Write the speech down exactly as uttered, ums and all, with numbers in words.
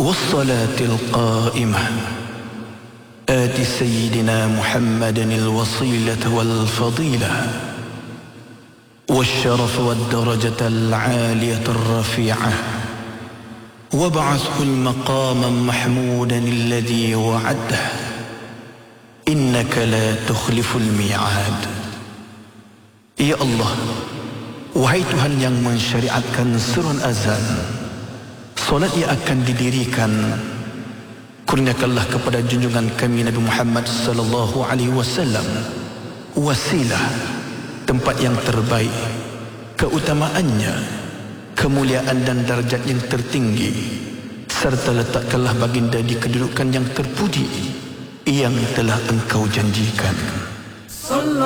والصلاة القائمة آت سيدنا محمد الوصيلة والفضيلة والشرف والدرجة العالية الرفيعة وابعثه المقام محمودا الذي وعده إنك لا تخلف الميعاد. Ya Allah, wahai Tuhan yang mensyariatkan seruan azan, solat yang akan didirikan, kurniakanlah kepada junjungan kami Nabi Muhammad sallallahu alaihi wasallam wasilah, tempat yang terbaik, keutamaannya, kemuliaan dan darjat yang tertinggi, serta letakkanlah baginda di kedudukan yang terpuji yang telah engkau janjikan.